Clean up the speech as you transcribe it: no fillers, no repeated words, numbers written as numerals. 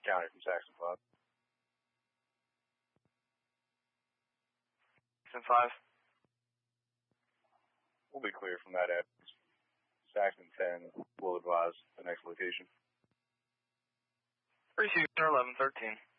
County from Saxon 5. Saxon 5. We'll be clear from that address. Saxon 10 will advise the next location. 3 1113.